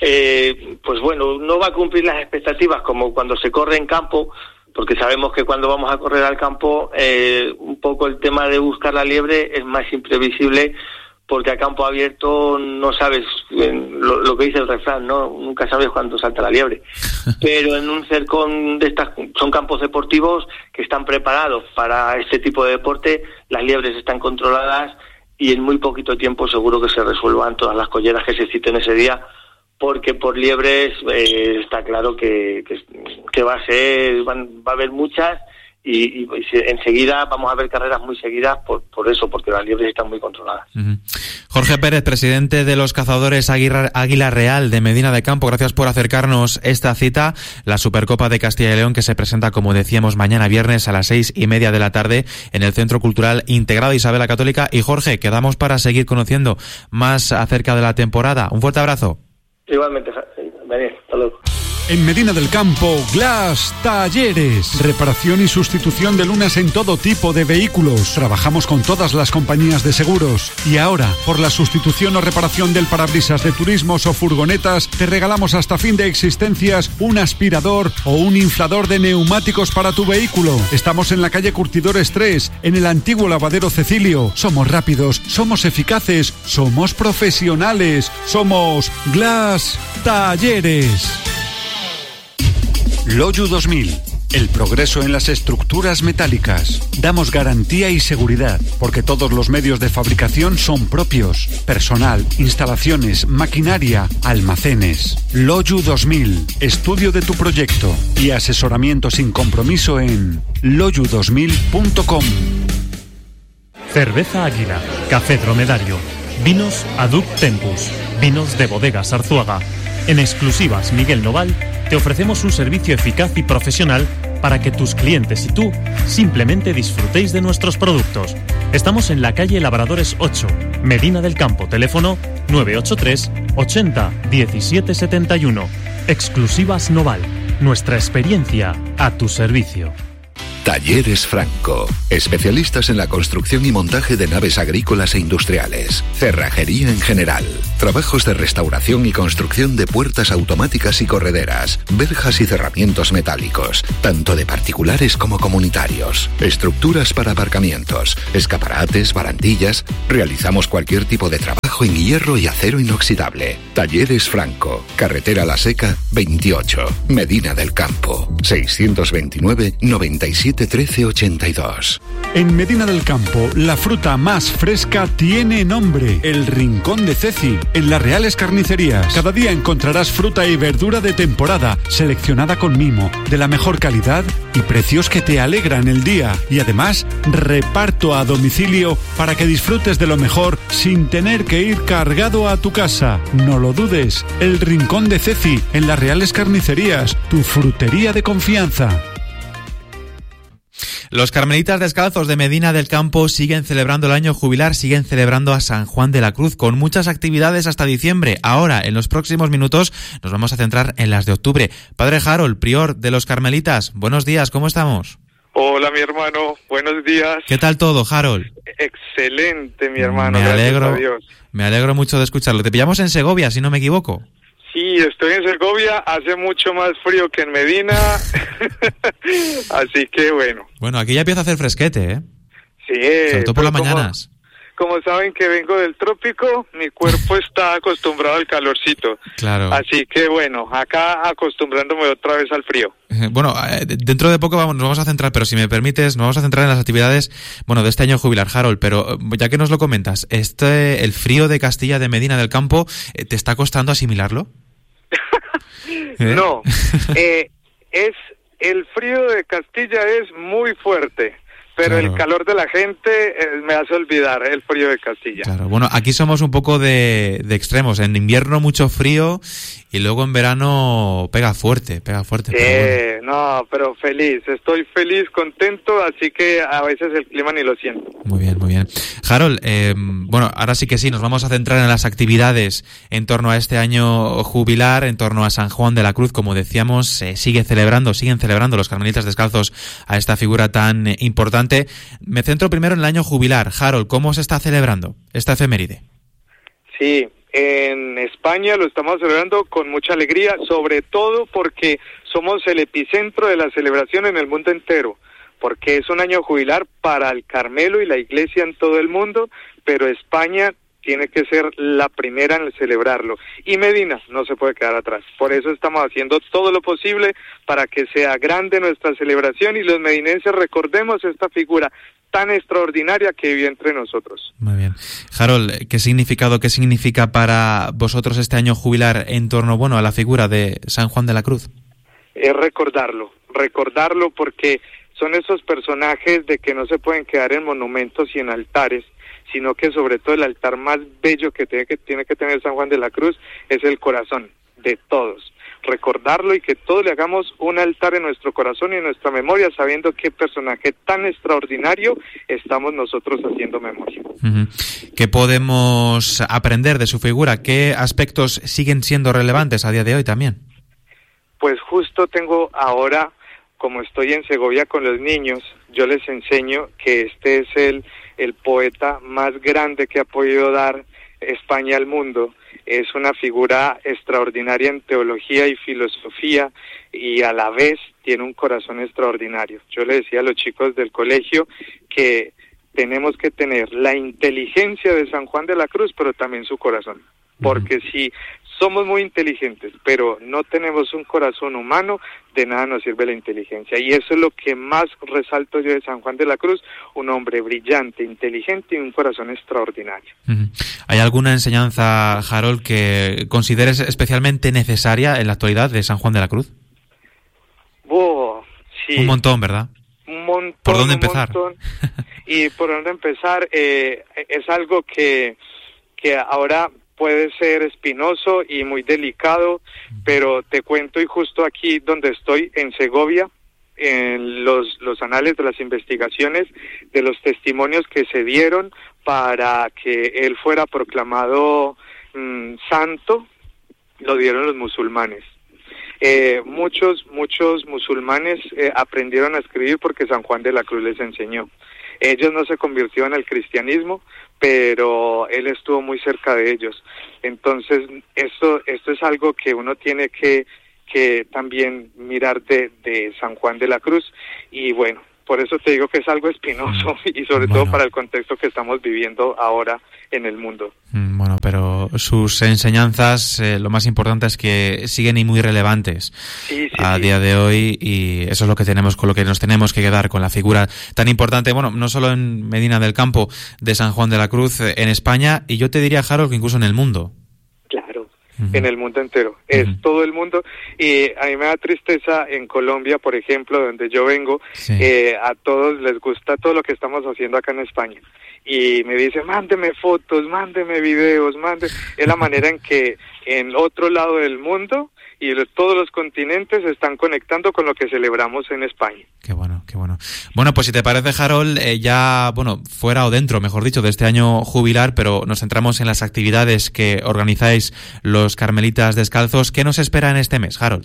eh, pues bueno, no va a cumplir las expectativas como cuando se corre en campo, porque sabemos que cuando vamos a correr al campo, eh, un poco el tema de buscar la liebre es más imprevisible, porque a campo abierto no sabes, lo, lo que dice el refrán, ¿no? Nunca sabes cuándo salta la liebre. Pero en un cercón de estas, son campos deportivos que están preparados para este tipo de deporte, las liebres están controladas y en muy poquito tiempo seguro que se resuelvan todas las colleras que se citen ese día, porque por liebres eh, está claro que, que, que va a ser, van, va a haber muchas. Y, y, y enseguida vamos a ver carreras muy seguidas por, por eso, porque las liebres están muy controladas. Uh-huh. Jorge Pérez, presidente de los cazadores Águila, Águila Real de Medina del Campo, gracias por acercarnos esta cita, la Supercopa de Castilla y León, que se presenta, como decíamos, mañana viernes a las seis y media de la tarde en el Centro Cultural Integrado Isabel la Católica. Y Jorge, quedamos para seguir conociendo más acerca de la temporada. Un fuerte abrazo. Igualmente, vení, hasta luego. En Medina del Campo, Glass Talleres. Reparación y sustitución de lunas en todo tipo de vehículos. Trabajamos con todas las compañías de seguros. Y ahora, por la sustitución o reparación del parabrisas de turismos o furgonetas, te regalamos hasta fin de existencias un aspirador o un inflador de neumáticos para tu vehículo. Estamos en la calle Curtidores tres, en el antiguo lavadero Cecilio. Somos rápidos, somos eficaces, somos profesionales. Somos Glass Talleres. Loyu dos mil. El progreso en las estructuras metálicas. Damos garantía y seguridad, porque todos los medios de fabricación son propios. Personal, instalaciones, maquinaria, almacenes. Loyu dos mil. Estudio de tu proyecto y asesoramiento sin compromiso en loyu dos mil punto com. Cerveza Águila, Café Dromedario, Vinos Aduc Tempus, Vinos de Bodegas Arzuaga. En exclusivas Miguel Noval te ofrecemos un servicio eficaz y profesional para que tus clientes y tú simplemente disfrutéis de nuestros productos. Estamos en la calle Labradores ocho, Medina del Campo, teléfono nueve ocho tres ochenta diecisiete setenta y uno. Exclusivas Noval, nuestra experiencia a tu servicio. Talleres Franco, especialistas en la construcción y montaje de naves agrícolas e industriales, cerrajería en general, trabajos de restauración y construcción de puertas automáticas y correderas, verjas y cerramientos metálicos, tanto de particulares como comunitarios, estructuras para aparcamientos, escaparates, barandillas. Realizamos cualquier tipo de trabajo en hierro y acero inoxidable. Talleres Franco, carretera La Seca veintiocho, Medina del Campo, seiscientos veintinueve noventa y siete trece ochenta y dos. En Medina del Campo, la fruta más fresca tiene nombre: El Rincón de Ceci, en las Reales Carnicerías. Cada día encontrarás fruta y verdura de temporada, seleccionada con mimo, de la mejor calidad y precios que te alegran el día. Y además, reparto a domicilio para que disfrutes de lo mejor sin tener que ir cargado a tu casa. No lo dudes, El Rincón de Ceci, en las Reales Carnicerías, tu frutería de confianza. Los carmelitas descalzos de Medina del Campo siguen celebrando el año jubilar, siguen celebrando a San Juan de la Cruz con muchas actividades hasta diciembre. Ahora, en los próximos minutos, nos vamos a centrar en las de octubre. Padre Harold, prior de los carmelitas, buenos días, ¿cómo estamos? Hola, mi hermano, buenos días. ¿Qué tal todo, Harold? Excelente, mi hermano, me alegro, gracias a Dios. Me alegro mucho de escucharlo. Te pillamos en Segovia, si no me equivoco. Sí, estoy en Segovia, hace mucho más frío que en Medina, así que bueno. Bueno, aquí ya empieza a hacer fresquete, ¿eh? Sí. Sobre todo por las como, mañanas. Como saben que vengo del trópico, mi cuerpo está acostumbrado al calorcito. Claro. Así que bueno, acá acostumbrándome otra vez al frío. Eh, bueno, eh, dentro de poco vamos, nos vamos a centrar, pero si me permites, nos vamos a centrar en las actividades, bueno, de este año jubilar, Harold, pero ya que nos lo comentas, este, el frío de Castilla de Medina del Campo, eh, ¿te está costando asimilarlo? ¿Eh? No, eh, es el frío de Castilla es muy fuerte, pero claro, el calor de la gente eh, me hace olvidar el frío de Castilla. Claro, bueno, aquí somos un poco de, de extremos. En invierno mucho frío y luego en verano pega fuerte, pega fuerte. Eh, pero bueno. No, pero feliz, estoy feliz, contento, así que a veces el clima ni lo siento. Muy bien, muy bien. Harold, eh, bueno, ahora sí que sí, nos vamos a centrar en las actividades en torno a este año jubilar, en torno a San Juan de la Cruz. Como decíamos, eh, sigue celebrando, siguen celebrando los carmelitas descalzos a esta figura tan eh, importante. Me centro primero en el año jubilar. Harold, ¿cómo se está celebrando esta efeméride? Sí, en España lo estamos celebrando con mucha alegría, sobre todo porque somos el epicentro de la celebración en el mundo entero, porque es un año jubilar para el Carmelo y la Iglesia en todo el mundo, pero España tiene que ser la primera en celebrarlo. Y Medina no se puede quedar atrás. Por eso estamos haciendo todo lo posible para que sea grande nuestra celebración y los medinenses recordemos esta figura tan extraordinaria que vive entre nosotros. Muy bien. Harold, ¿qué significado, qué significa para vosotros este año jubilar en torno, bueno, a la figura de San Juan de la Cruz? Es recordarlo, recordarlo porque son esos personajes de que no se pueden quedar en monumentos y en altares, sino que sobre todo el altar más bello que tiene que, tiene que tener San Juan de la Cruz es el corazón de todos. Recordarlo y que todos le hagamos un altar en nuestro corazón y en nuestra memoria, sabiendo qué personaje tan extraordinario estamos nosotros haciendo memoria. Uh-huh. ¿Qué podemos aprender de su figura? ¿Qué aspectos siguen siendo relevantes a día de hoy también? Pues justo tengo ahora, como estoy en Segovia con los niños, yo les enseño que este es el, el poeta más grande que ha podido dar España al mundo. Es una figura extraordinaria en teología y filosofía y a la vez tiene un corazón extraordinario. Yo le decía a los chicos del colegio que tenemos que tener la inteligencia de San Juan de la Cruz, pero también su corazón. Porque si somos muy inteligentes, pero no tenemos un corazón humano, de nada nos sirve la inteligencia. Y eso es lo que más resalto yo de San Juan de la Cruz, un hombre brillante, inteligente y un corazón extraordinario. Uh-huh. ¿Hay alguna enseñanza, Harold, que consideres especialmente necesaria en la actualidad de San Juan de la Cruz? Oh, sí. Un montón, ¿verdad? Un montón. ¿Por dónde empezar? Montón. Y por dónde empezar, eh, es algo que, que ahora puede ser espinoso y muy delicado, pero te cuento, y justo aquí donde estoy, en Segovia, en los, los anales de las investigaciones de los testimonios que se dieron para que él fuera proclamado mmm, santo, lo dieron los musulmanes. Eh, muchos, muchos musulmanes eh, aprendieron a escribir porque San Juan de la Cruz les enseñó. Ellos no se convirtieron al cristianismo, pero él estuvo muy cerca de ellos. Entonces, esto, esto es algo que uno tiene que, que también mirar de, de San Juan de la Cruz. Y bueno, por eso te digo que es algo espinoso y sobre bueno. todo para el contexto que estamos viviendo ahora en el mundo. Bueno, pero sus enseñanzas, eh, lo más importante es que siguen y muy relevantes sí, sí, a sí. día de hoy, y eso es lo que tenemos, con lo que nos tenemos que quedar, con la figura tan importante, bueno, no solo en Medina del Campo, de San Juan de la Cruz, eh, en España, y yo te diría, Harold, que incluso en el mundo. Claro. En el mundo entero, es uh-huh. todo el mundo, y a mí me da tristeza en Colombia, por ejemplo, donde yo vengo, sí. eh, a todos les gusta todo lo que estamos haciendo acá en España, y me dicen, mándeme fotos, mándeme videos, mándeme, es la manera en que en otro lado del mundo y los, todos los continentes se están conectando con lo que celebramos en España. Qué bueno, qué bueno. Bueno, pues si te parece, Harold, eh, ya, bueno, fuera o dentro, mejor dicho, de este año jubilar, pero nos centramos en las actividades que organizáis los Carmelitas Descalzos. ¿Qué nos espera en este mes, Harold?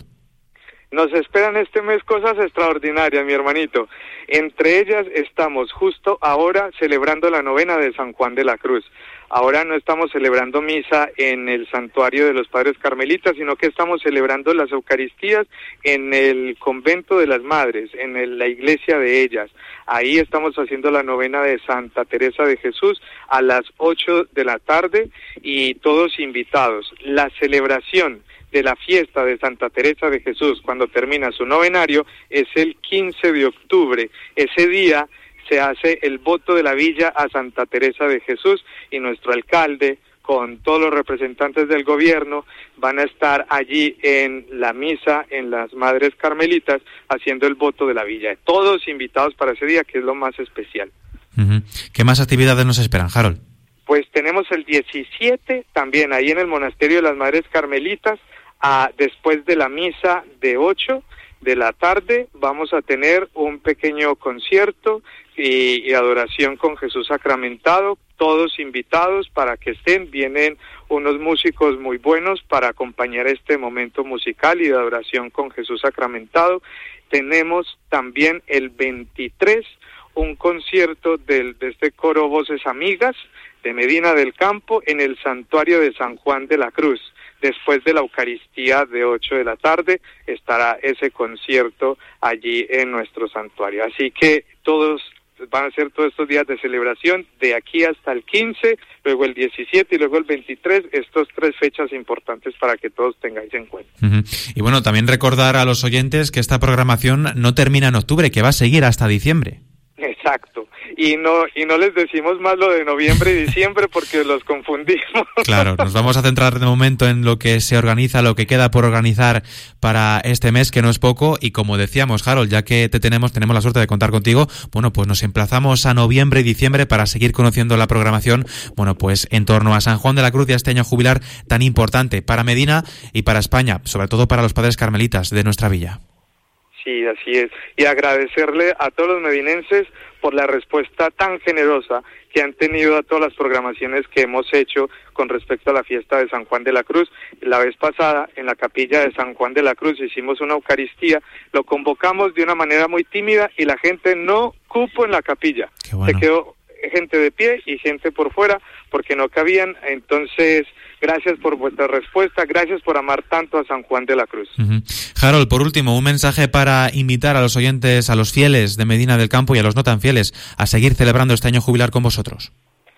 Nos esperan este mes cosas extraordinarias, mi hermanito. Entre ellas estamos justo ahora celebrando la novena de San Juan de la Cruz. Ahora no estamos celebrando misa en el santuario de los Padres Carmelitas, sino que estamos celebrando las Eucaristías en el convento de las Madres, en el, la iglesia de ellas. Ahí estamos haciendo la novena de Santa Teresa de Jesús a las ocho de la tarde y todos invitados. La celebración de la fiesta de Santa Teresa de Jesús, cuando termina su novenario, es el quince de octubre. Ese día se hace el voto de la villa a Santa Teresa de Jesús, y nuestro alcalde, con todos los representantes del gobierno, van a estar allí en la misa, en las Madres Carmelitas, haciendo el voto de la villa. Todos invitados para ese día, que es lo más especial. Uh-huh. ¿Qué más actividades nos esperan, Harold? Pues tenemos el diecisiete, también ahí en el Monasterio de las Madres Carmelitas, a, después de la misa de ocho de la tarde, vamos a tener un pequeño concierto y, y adoración con Jesús sacramentado, todos invitados para que estén. Vienen unos músicos muy buenos para acompañar este momento musical y de adoración con Jesús sacramentado. Tenemos también el veintitrés un concierto del, de este coro Voces Amigas de Medina del Campo en el santuario de San Juan de la Cruz. Después de la Eucaristía de ocho de la tarde estará ese concierto allí en nuestro santuario. Así que todos van a ser todos estos días de celebración de aquí hasta el quince, luego el diecisiete y luego el veintitrés, estas tres fechas importantes para que todos tengáis en cuenta. Uh-huh. Y bueno, también recordar a los oyentes que esta programación no termina en octubre, que va a seguir hasta diciembre. Exacto, y no y no les decimos más lo de noviembre y diciembre porque los confundimos. Claro, nos vamos a centrar de momento en lo que se organiza, lo que queda por organizar para este mes, que no es poco, y como decíamos, Harold, ya que te tenemos, tenemos la suerte de contar contigo, bueno, pues nos emplazamos a noviembre y diciembre para seguir conociendo la programación, bueno, pues en torno a San Juan de la Cruz y a este año jubilar tan importante para Medina y para España, sobre todo para los Padres Carmelitas de nuestra villa. Sí, así es. Y agradecerle a todos los medinenses por la respuesta tan generosa que han tenido a todas las programaciones que hemos hecho con respecto a la fiesta de San Juan de la Cruz. La vez pasada, en la capilla de San Juan de la Cruz, hicimos una Eucaristía, lo convocamos de una manera muy tímida y la gente no cupo en la capilla. Qué bueno. Se quedó gente de pie y gente por fuera porque no cabían. Entonces, gracias por vuestra respuesta, gracias por amar tanto a San Juan de la Cruz. Uh-huh. Harold, por último, un mensaje para invitar a los oyentes, a los fieles de Medina del Campo y a los no tan fieles a seguir celebrando este año jubilar con vosotros.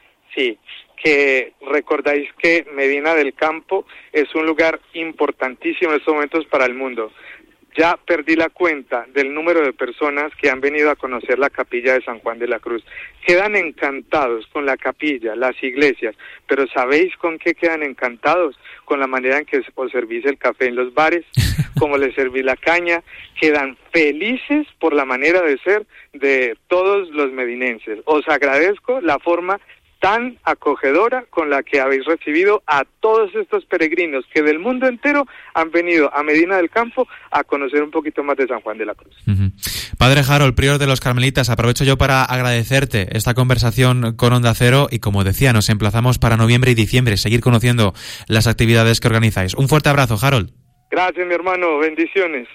Sí, que recordáis que Medina del Campo es un lugar importantísimo en estos momentos para el mundo. Ya perdí la cuenta del número de personas que han venido a conocer la capilla de San Juan de la Cruz. Quedan encantados con la capilla, las iglesias, pero ¿sabéis con qué quedan encantados? Con la manera en que os servís el café en los bares, como les servís la caña. Quedan felices por la manera de ser de todos los medinenses. Os agradezco la forma tan acogedora con la que habéis recibido a todos estos peregrinos que del mundo entero han venido a Medina del Campo a conocer un poquito más de San Juan de la Cruz. Uh-huh. Padre Harold, prior de los Carmelitas, aprovecho yo para agradecerte esta conversación con Onda Cero y, como decía, nos emplazamos para noviembre y diciembre, seguir conociendo las actividades que organizáis. Un fuerte abrazo, Harold. Gracias, mi hermano. Bendiciones.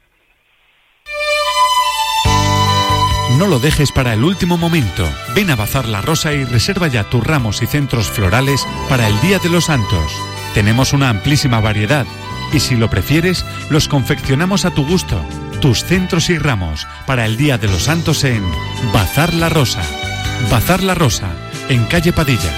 No lo dejes para el último momento. Ven a Bazar La Rosa y reserva ya tus ramos y centros florales para el Día de los Santos. Tenemos una amplísima variedad y, si lo prefieres, los confeccionamos a tu gusto. Tus centros y ramos para el Día de los Santos en Bazar La Rosa. Bazar La Rosa, en calle Padilla.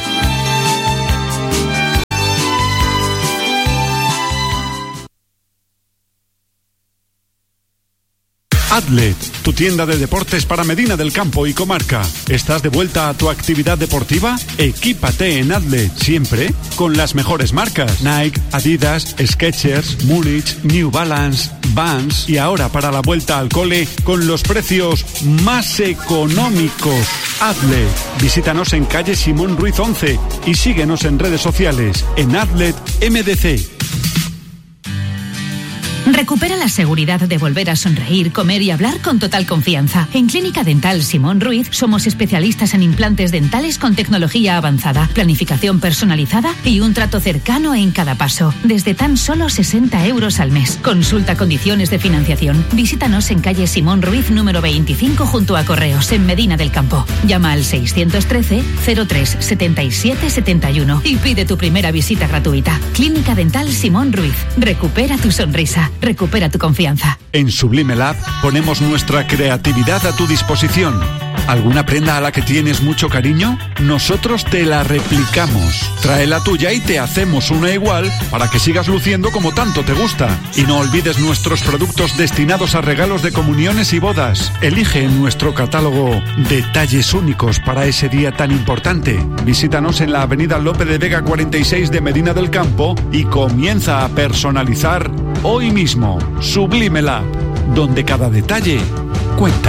Adlet, tu tienda de deportes para Medina del Campo y comarca. ¿Estás de vuelta a tu actividad deportiva? Equípate en Adlet, siempre con las mejores marcas. Nike, Adidas, Skechers, Múnich, New Balance, Vans y ahora para la vuelta al cole con los precios más económicos. Adlet, visítanos en calle Simón Ruiz once y síguenos en redes sociales en Adlet M D C. Recupera la seguridad de volver a sonreír, comer y hablar con total confianza. En Clínica Dental Simón Ruiz somos especialistas en implantes dentales con tecnología avanzada, planificación personalizada y un trato cercano en cada paso. Desde tan solo sesenta euros al mes. Consulta condiciones de financiación. Visítanos en calle Simón Ruiz número veinticinco junto a Correos en Medina del Campo. Llama al seiscientos trece cero tres setenta y siete setenta y uno y pide tu primera visita gratuita. Clínica Dental Simón Ruiz. Recupera tu sonrisa. Recupera tu confianza. En Sublime Lab ponemos nuestra creatividad a tu disposición. ¿Alguna prenda a la que tienes mucho cariño? Nosotros te la replicamos. Trae la tuya y te hacemos una igual para que sigas luciendo como tanto te gusta. Y no olvides nuestros productos destinados a regalos de comuniones y bodas. Elige en nuestro catálogo detalles únicos para ese día tan importante. Visítanos en la avenida Lope de Vega cuarenta y seis de Medina del Campo y comienza a personalizar hoy mismo. Sublime Lab, donde cada detalle cuenta.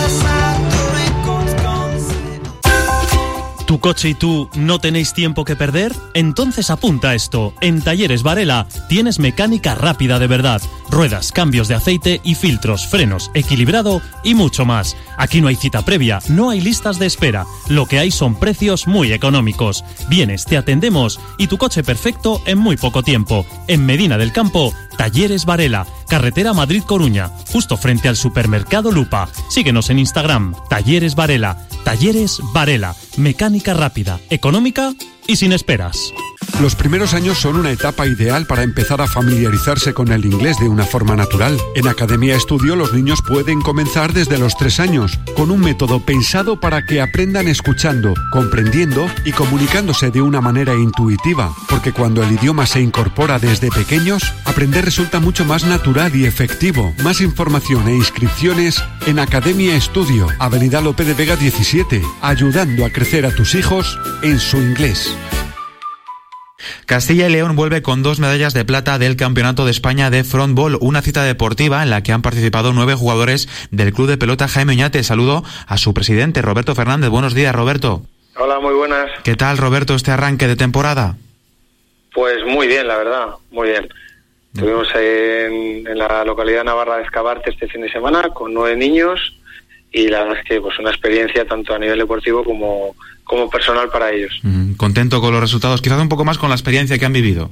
¿Tu coche y tú no tenéis tiempo que perder? Entonces apunta a esto. En Talleres Varela tienes mecánica rápida de verdad. Ruedas, cambios de aceite y filtros, frenos, equilibrado y mucho más. Aquí no hay cita previa, no hay listas de espera. Lo que hay son precios muy económicos. Vienes, te atendemos y tu coche perfecto en muy poco tiempo. En Medina del Campo, Talleres Varela, carretera Madrid-Coruña, justo frente al supermercado Lupa. Síguenos en Instagram, Talleres Varela. Talleres Varela, mecánica rápida, económica y sin esperas. Los primeros años son una etapa ideal para empezar a familiarizarse con el inglés de una forma natural. En Academia Estudio los niños pueden comenzar desde los tres años, con un método pensado para que aprendan escuchando, comprendiendo y comunicándose de una manera intuitiva, porque cuando el idioma se incorpora desde pequeños, aprender resulta mucho más natural y efectivo. Más información e inscripciones en Academia Estudio, Avenida Lope de Vega diecisiete, ayudando a crecer a tus hijos en su inglés. Castilla y León vuelve con dos medallas de plata del Campeonato de España de Frontball, una cita deportiva en la que han participado nueve jugadores del Club de Pelota Jaime Oñate. Saludo a su presidente, Roberto Fernández. Buenos días, Roberto. Hola, muy buenas. ¿Qué tal, Roberto, este arranque de temporada? Pues muy bien, la verdad, muy bien. Estuvimos en, en la localidad navarra de Escabarte este fin de semana con nueve niños y la verdad es que pues una experiencia tanto a nivel deportivo como, como personal para ellos. Mm, contento con los resultados, quizás un poco más con la experiencia que han vivido.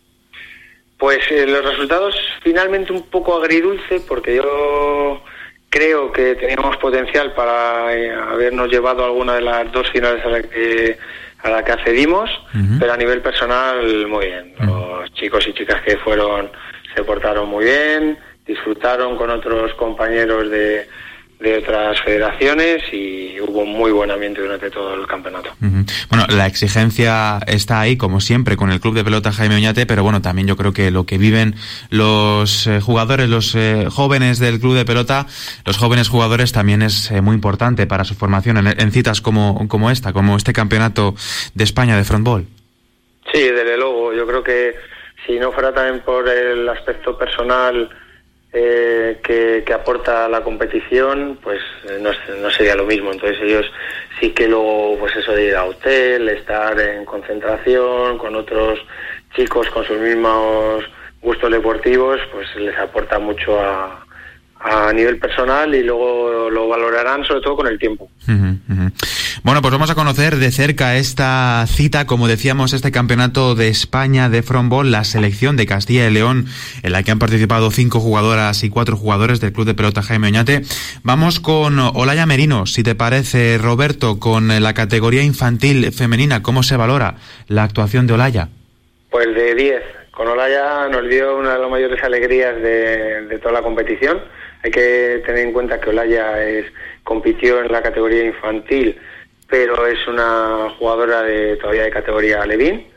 Pues eh, los resultados finalmente un poco agridulce, porque yo creo que teníamos potencial para eh, habernos llevado alguna de las dos finales a la que a la que accedimos, uh-huh. Pero a nivel personal muy bien. Uh-huh. Los chicos y chicas que fueron se portaron muy bien, disfrutaron con otros compañeros de de otras federaciones y hubo un muy buen ambiente durante todo el campeonato. Uh-huh. Bueno, la exigencia está ahí, como siempre, con el Club de Pelota Jaime Oñate, pero bueno, también yo creo que lo que viven los eh, jugadores, los eh, jóvenes del Club de Pelota, los jóvenes jugadores también es eh, muy importante para su formación en, en citas como, como esta, como este Campeonato de España de Frontball. Sí, desde luego, yo creo que si no fuera también por el aspecto personal Eh, que, que aporta la competición, pues eh, no, no sería lo mismo. Entonces ellos sí que luego, pues eso de ir a hotel, estar en concentración con otros chicos con sus mismos gustos deportivos, pues les aporta mucho a, a nivel personal y luego lo valorarán sobre todo con el tiempo. Uh-huh, uh-huh. Bueno, pues vamos a conocer de cerca esta cita, como decíamos, este campeonato de España de frontball, la selección de Castilla y León, en la que han participado cinco jugadoras y cuatro jugadores del Club de Pelota Jaime Oñate. Vamos con Olaya Merino, si te parece, Roberto, con la categoría infantil femenina. ¿Cómo se valora la actuación de Olaya? Pues de diez. Con Olaya nos dio una de las mayores alegrías de, de toda la competición. Hay que tener en cuenta que Olaya es, compitió en la categoría infantil, pero es una jugadora de todavía de categoría alevín.